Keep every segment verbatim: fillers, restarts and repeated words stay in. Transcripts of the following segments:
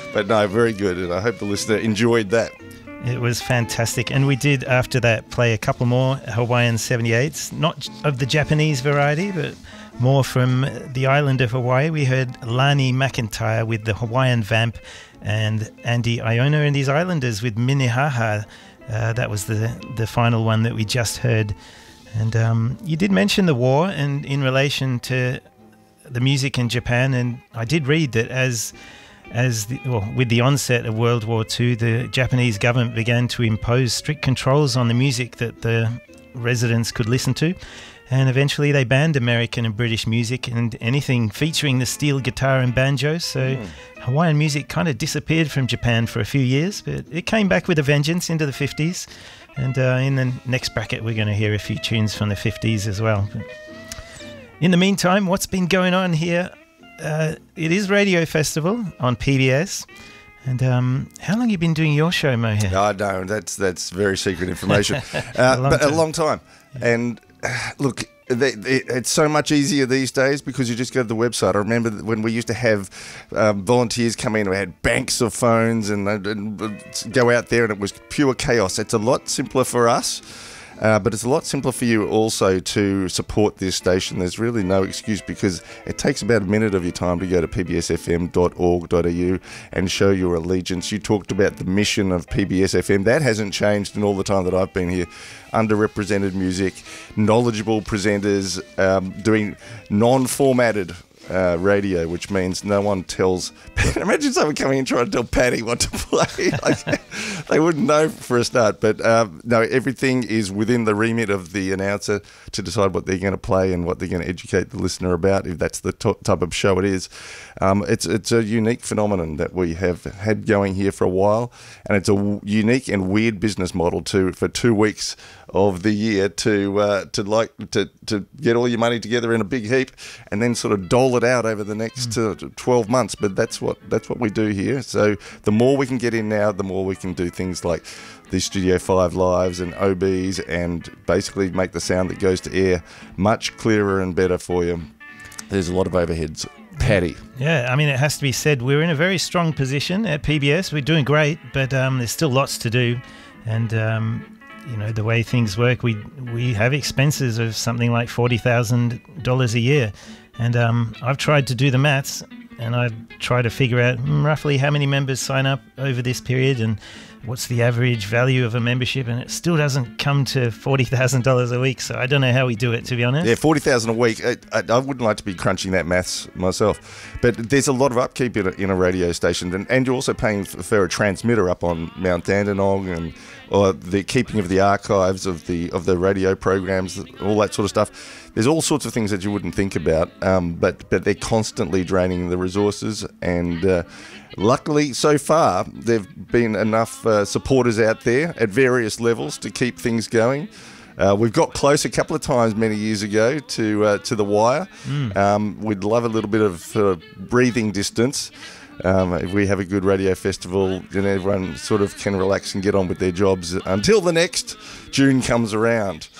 But no, very good, and I hope the listener enjoyed that. It was fantastic. And we did, after that, play a couple more Hawaiian seventy-eights, not of the Japanese variety, but more from the island of Hawaii. We heard Lani McIntyre with the Hawaiian Vamp and Andy Iona and his Islanders with Minnehaha. Uh, that was the, the final one that we just heard. And um, you did mention the war and in relation to the music in Japan, and I did read that as as the, well, with the onset of World War Two, the Japanese government began to impose strict controls on the music that the residents could listen to, and eventually they banned American and British music and anything featuring the steel guitar and banjo. So mm. Hawaiian music kind of disappeared from Japan for a few years, but it came back with a vengeance into the fifties. And uh, in the next bracket, we're going to hear a few tunes from the fifties as well. But in the meantime, what's been going on here? Uh, it is Radio Festival on P B S. And um, how long have you been doing your show, Moher? No, no, that's that's very secret information. uh, a but time. a long time. Yeah. And uh, look, they, they, it's so much easier these days because you just go to the website. I remember when we used to have um, volunteers come in, we had banks of phones and, and go out there, and it was pure chaos. It's a lot simpler for us. Uh, but it's a lot simpler for you also to support this station. There's really no excuse because it takes about a minute of your time to go to p b s f m dot org dot a u and show your allegiance. You talked about the mission of P B S F M. That hasn't changed in all the time that I've been here. Underrepresented music, knowledgeable presenters, um, doing non-formatted Uh, radio, which means no one tells. Imagine someone coming in trying to tell Paddy what to play. Like, they wouldn't know for a start. But um, no, everything is within the remit of the announcer to decide what they're going to play and what they're going to educate the listener about, if that's the t- type of show it is. Um, it's it's a unique phenomenon that we have had going here for a while, and it's a w- unique and weird business model too. For two weeks of the year to uh, to like to to get all your money together in a big heap and then sort of dole it out over the next uh, twelve months. But that's what that's what we do here. So the more we can get in now, the more we can do things like the Studio five Lives and O Bs and basically make the sound that goes to air much clearer and better for you. There's a lot of overheads. Paddy. Yeah, I mean, it has to be said, we're in a very strong position at P B S. We're doing great, but um, there's still lots to do. And, um, you know, the way things work, we we have expenses of something like forty thousand dollars a year. And um, I've tried to do the maths, and I've tried to figure out roughly how many members sign up over this period and what's the average value of a membership, and it still doesn't come to forty thousand dollars a week. So I don't know how we do it, to be honest. Yeah, forty thousand dollars a week. I, I, I wouldn't like to be crunching that maths myself. But there's a lot of upkeep in a, in a radio station, and, and you're also paying for, for a transmitter up on Mount Dandenong, and or the keeping of the archives of the of the radio programs, all that sort of stuff. There's all sorts of things that you wouldn't think about, um, but but they're constantly draining the resources. And uh, luckily, so far, there've been enough uh, supporters out there at various levels to keep things going. Uh, we've got close a couple of times many years ago to uh, to the wire. Mm. Um, we'd love a little bit of uh, breathing distance. Um, if we have a good radio festival, then everyone sort of can relax and get on with their jobs until the next June comes around.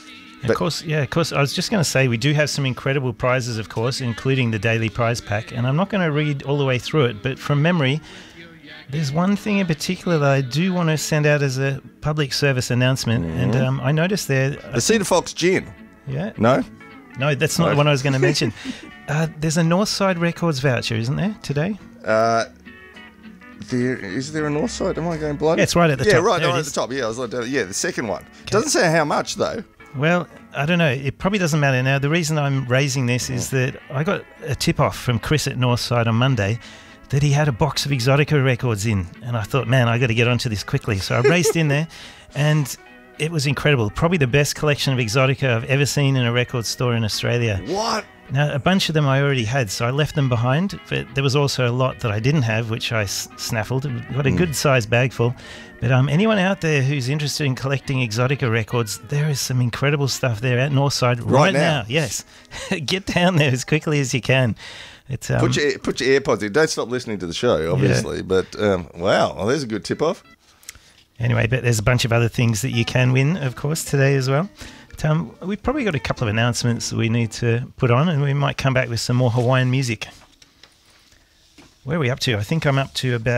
Of course, yeah, of course. I was just going to say we do have some incredible prizes, of course, including the daily prize pack. And I'm not going to read all the way through it, but from memory, there's one thing in particular that I do want to send out as a public service announcement. Mm-hmm. And um, I noticed there... The Cedar Fox Gin. Yeah. No? No, that's not no. the one I was going to mention. uh, there's a Northside Records voucher, isn't there, today? Uh... There, is there a north side? Am I going blind? Yeah, it's right at the yeah, top. Yeah, right, right at the top. Yeah, I was like, yeah, the second one. Okay. Doesn't say how much though. Well, I don't know. It probably doesn't matter now. The reason I'm raising this is that I got a tip-off from Chris at Northside on Monday that he had a box of Exotica records in, and I thought, man, I got to get onto this quickly. So I raced in there, and it was incredible. Probably the best collection of Exotica I've ever seen in a record store in Australia. What? Now, a bunch of them I already had, so I left them behind, but there was also a lot that I didn't have, which I s- snaffled. Got a mm. good-sized bag full. But um, anyone out there who's interested in collecting Exotica records, there is some incredible stuff there at Northside right, right now. now. Yes. Get down there as quickly as you can. It's, um, put, your, put your AirPods in. Don't stop listening to the show, obviously. Yeah. But, um, wow, well, there's a good tip-off. Anyway, but there's a bunch of other things that you can win, of course, today as well. Um, we've probably got a couple of announcements that we need to put on, and we might come back with some more Hawaiian music. Where are we up to? I think I'm up to about